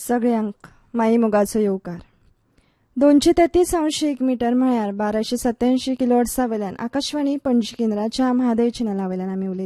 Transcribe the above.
सगळ्यांक माई मोगाचो येवकार. 233 मीटर म्हळ्यार 1287 किलोहर्ट्झा वयल्यान आकाशवाणी पणजी केंद्राच्या म्हादय चॅनला वयल्यान आमी उलयतात.